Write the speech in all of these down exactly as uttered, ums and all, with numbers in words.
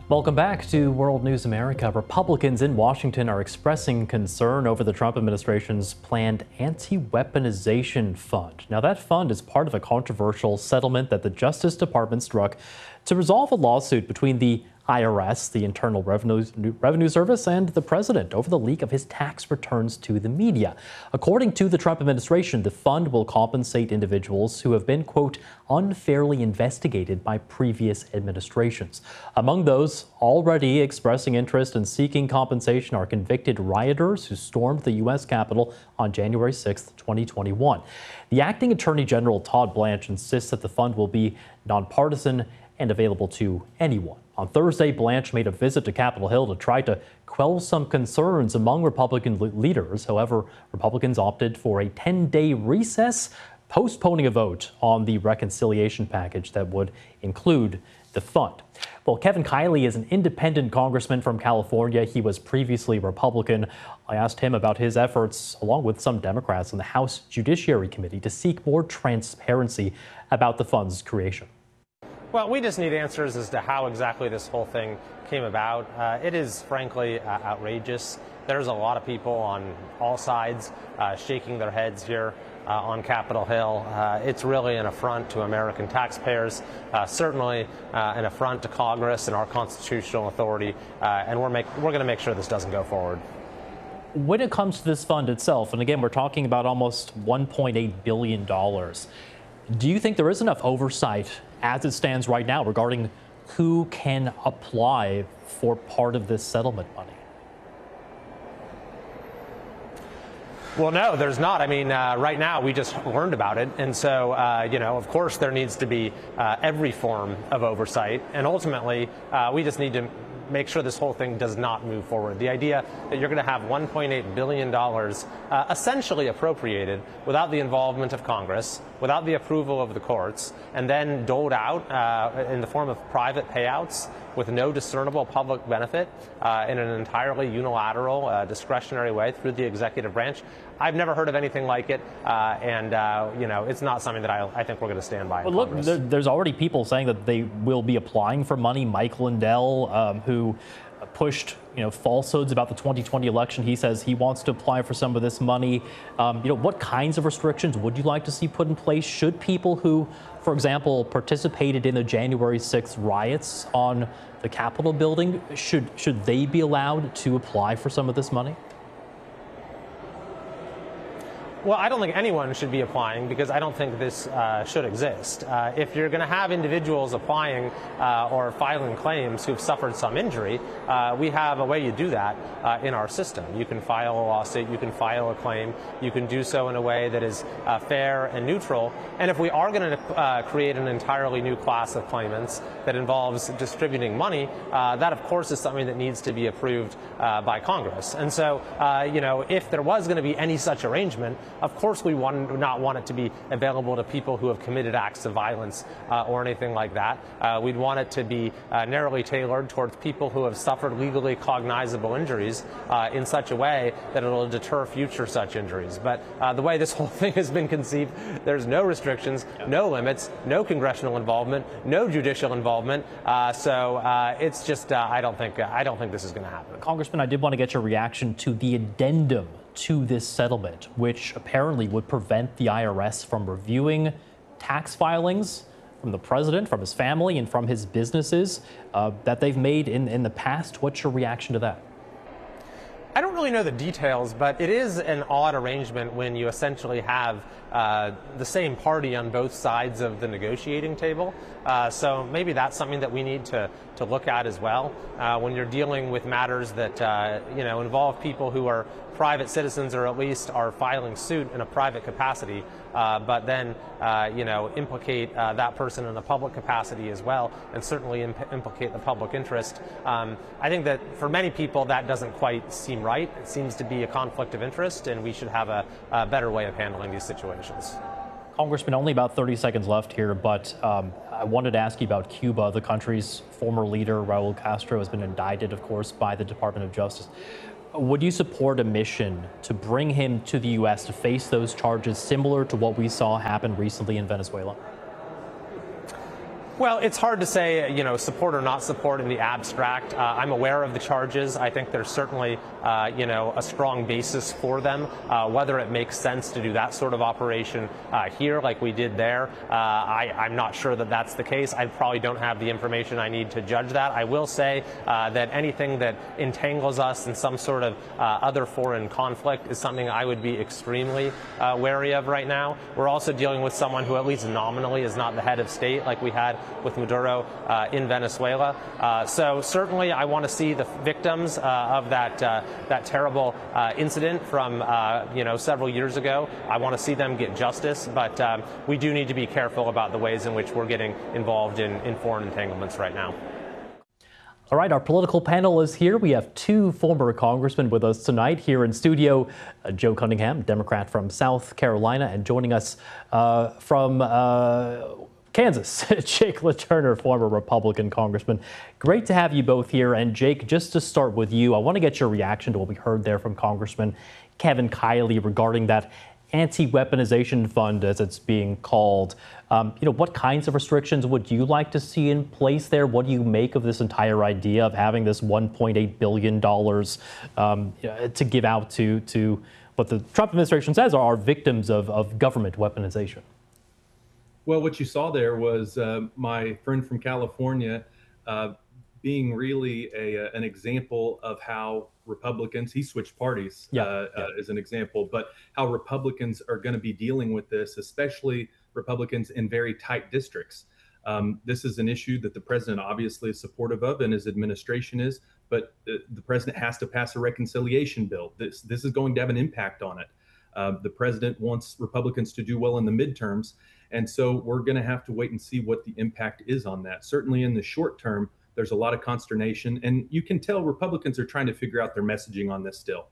Welcome back to World News America. Republicans in Washington are expressing concern over the Trump administration's planned anti-weaponization fund. Now, that fund is part of a controversial settlement that the Justice Department struck to resolve a lawsuit between the I R S, the Internal Revenue, Revenue Service, and the president over the leak of his tax returns to the media. According to the Trump administration, the fund will compensate individuals who have been, quote, unfairly investigated by previous administrations. Among those already expressing interest in seeking compensation are convicted rioters who stormed the U S Capitol on January sixth, twenty twenty-one. The acting Attorney General Todd Blanche insists that the fund will be nonpartisan and available to anyone. On Thursday, Blanche made a visit to Capitol Hill to try to quell some concerns among Republican le- leaders. However, Republicans opted for a ten-day recess, postponing a vote on the reconciliation package that would include the fund. Well, Kevin Kiley is an independent congressman from California. He was previously Republican. I asked him about his efforts, along with some Democrats in the House Judiciary Committee, to seek more transparency about the fund's creation. Well, we just need answers as to how exactly this whole thing came about. Uh, it is, frankly, uh, outrageous. There's a lot of people on all sides uh, shaking their heads here uh, on Capitol Hill. Uh, it's really an affront to American taxpayers, uh, certainly uh, an affront to Congress and our constitutional authority, uh, and we're, make, we're going to make sure this doesn't go forward. When it comes to this fund itself, and again, we're talking about almost one point eight billion dollars, do you think there is enough oversight as it stands right now regarding who can apply for part of this settlement money? Well, no, there's not. I mean, uh, right now we just learned about it. And so, uh, you know, of course, there needs to be uh, every form of oversight. And ultimately, uh, we just need to make sure this whole thing does not move forward. The idea that you're going to have one point eight billion dollars uh, essentially appropriated without the involvement of Congress, without the approval of the courts, and then doled out uh, in the form of private payouts with no discernible public benefit uh, in an entirely unilateral, uh, discretionary way through the executive branch. I've never heard of anything like it, uh, and uh, you know, it's not something that I, I think we're going to stand by. But look, there, there's already people saying that they will be applying for money. Mike Lindell, um, who pushed, you know, falsehoods about the twenty twenty election, he says he wants to apply for some of this money. Um, you know, what kinds of restrictions would you like to see put in place? Should people who, for example, participated in the January sixth riots on the Capitol building, should should they be allowed to apply for some of this money? Well, I don't think anyone should be applying because I don't think this uh, should exist. Uh, if you're going to have individuals applying uh, or filing claims who've suffered some injury, uh, we have a way you do that uh, in our system. You can file a lawsuit, you can file a claim, you can do so in a way that is uh, fair and neutral. And if we are going to uh, create an entirely new class of claimants that involves distributing money, uh, that of course is something that needs to be approved uh, by Congress. And so, uh, you know, if there was going to be any such arrangement, of course, we want, do not want it to be available to people who have committed acts of violence uh, or anything like that. Uh, we'd want it to be uh, narrowly tailored towards people who have suffered legally cognizable injuries uh, in such a way that it will deter future such injuries. But uh, the way this whole thing has been conceived, there's no restrictions, no limits, no congressional involvement, no judicial involvement. Uh, so uh, it's just, uh, I don't think, uh, I don't think this is going to happen. Congressman, I did want to get your reaction to the addendum to this settlement, which apparently would prevent the I R S from reviewing tax filings from the president, from his family, and from his businesses uh, that they've made in, in the past. What's your reaction to that? I don't really know the details, but it is an odd arrangement when you essentially have uh, the same party on both sides of the negotiating table. Uh, so maybe that's something that we need to, to look at as well uh, when you're dealing with matters that uh, you know involve people who are private citizens or at least are filing suit in a private capacity, uh, but then uh, you know implicate uh, that person in a public capacity as well, and certainly imp- implicate the public interest. Um, I think that for many people that doesn't quite seem right. It seems to be a conflict of interest, and we should have a, a better way of handling these situations. Congressman, only about thirty seconds left here, but um, I wanted to ask you about Cuba. The country's former leader, Raul Castro, has been indicted, of course, by the Department of Justice. Would you support a mission to bring him to the U S to face those charges similar to what we saw happen recently in Venezuela? Well, it's hard to say, you know, support or not support in the abstract. Uh, I'm aware of the charges. I think there's certainly, uh, you know, a strong basis for them. Uh, whether it makes sense to do that sort of operation uh, here like we did there, uh, I, I'm not sure that that's the case. I probably don't have the information I need to judge that. I will say uh, that anything that entangles us in some sort of uh, other foreign conflict is something I would be extremely uh, wary of right now. We're also dealing with someone who at least nominally is not the head of state like we had with Maduro uh, in Venezuela. Uh, so certainly I want to see the victims uh, of that uh, that terrible uh, incident from uh, you know several years ago. I want to see them get justice, but um, we do need to be careful about the ways in which we're getting involved in, in foreign entanglements right now. All right, our political panel is here. We have two former congressmen with us tonight here in studio. Uh, Joe Cunningham, Democrat from South Carolina, and joining us uh, from uh, Kansas, Jake LaTurner, former Republican congressman. Great to have you both here. And Jake, just to start with you, I want to get your reaction to what we heard there from Congressman Kevin Kiley regarding that anti-weaponization fund, as it's being called. Um, you know, what kinds of restrictions would you like to see in place there? What do you make of this entire idea of having this one point eight billion dollars um, to give out to, to what the Trump administration says are victims of, of government weaponization? Well, what you saw there was uh, my friend from California uh, being really a, an example of how Republicans, he switched parties yeah, uh, yeah. Uh, as an example, but how Republicans are going to be dealing with this, especially Republicans in very tight districts. Um, this is an issue that the president obviously is supportive of and his administration is, but the, the president has to pass a reconciliation bill. This, this is going to have an impact on it. Uh, the president wants Republicans to do well in the midterms. And so we're going to have to wait and see what the impact is on that. Certainly in the short term, there's a lot of consternation, and you can tell Republicans are trying to figure out their messaging on this still.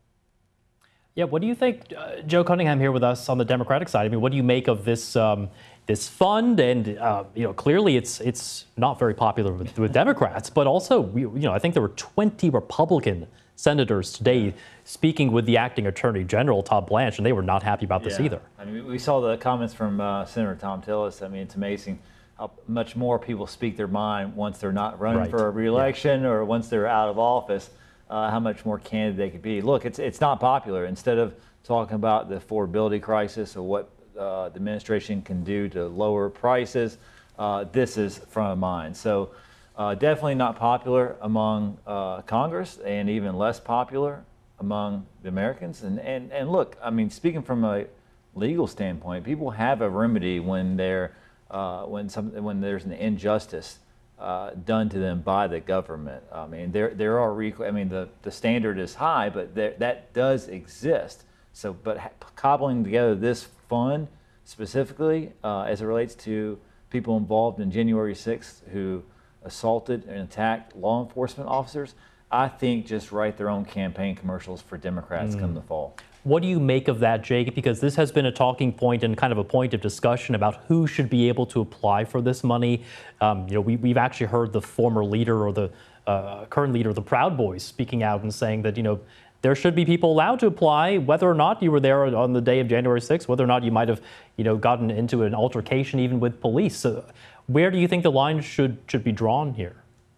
Yeah, what do you think, uh, Joe Cunningham here with us on the Democratic side? I mean, what do you make of this um, this fund? And uh, you know, clearly it's it's not very popular with, with Democrats, but also you know I think there were twenty Republican senators today speaking with the acting Attorney General, Todd Blanche, and they were not happy about this yeah. either. I mean, we saw the comments from uh, Senator Thom Tillis. I mean, it's amazing how much more people speak their mind once they're not running right. for a re-election yeah. or once they're out of office, uh, how much more candid they could be. Look, it's it's not popular. Instead of talking about the affordability crisis or what uh, the administration can do to lower prices, uh, this is front of mind. So uh, definitely not popular among uh, Congress, and even less popular among the Americans. And, and, and look, I mean, speaking from a legal standpoint, people have a remedy when they're Uh, when some when there's an injustice uh, done to them by the government. I mean, there there are I mean the the standard is high, but there, that does exist. So, but cobbling together this fund specifically uh, as it relates to people involved in January sixth who assaulted and attacked law enforcement officers, I think just write their own campaign commercials for Democrats mm. come the fall. What do you make of that, Jake? Because this has been a talking point and kind of a point of discussion about who should be able to apply for this money. Um, you know, we, we've actually heard the former leader or the uh, current leader of the Proud Boys speaking out and saying that, you know, there should be people allowed to apply, whether or not you were there on the day of January sixth, whether or not you might have, you know, gotten into an altercation even with police. So where do you think the line should should be drawn here?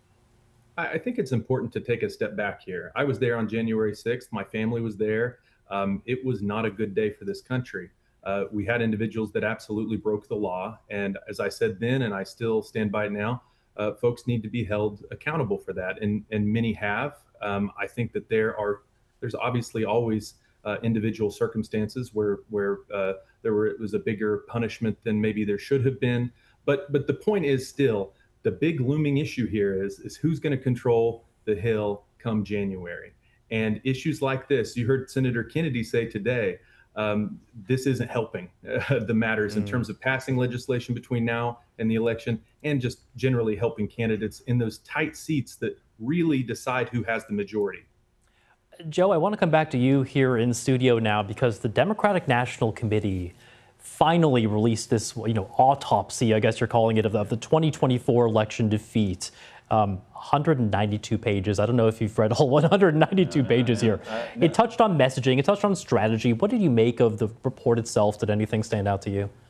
I think it's important to take a step back here. I was there on January sixth. My family was there. Um, it was not a good day for this country. Uh, we had individuals that absolutely broke the law. And as I said then, and I still stand by it now, uh, folks need to be held accountable for that. And, and many have. Um, I think that there are, there's obviously always uh, individual circumstances where, where uh, there were, it was a bigger punishment than maybe there should have been. But, but the point is still, the big looming issue here is, is who's going to control the Hill come January. And issues like this, you heard Senator Kennedy say today, um, this isn't helping uh, the matters mm. in terms of passing legislation between now and the election, and just generally helping candidates in those tight seats that really decide who has the majority. Joe, I want to come back to you here in studio now, because the Democratic National Committee finally released this, you know, autopsy, I guess you're calling it, of the, of the twenty twenty-four election defeat. Um, one hundred ninety-two pages. I don't know if you've read all one hundred ninety-two no, pages no, no, here. Uh, no. It touched on messaging. It touched on strategy. What did you make of the report itself? Did anything stand out to you?